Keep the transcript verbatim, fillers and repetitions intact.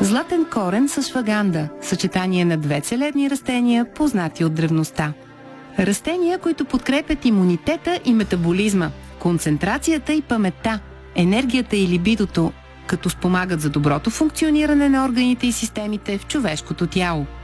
Златен корен с шваганда – съчетание на две целебни растения, познати от древността. Растения, които подкрепят имунитета и метаболизма, концентрацията и паметта, енергията и либидото, като спомагат за доброто функциониране на органите и системите в човешкото тяло.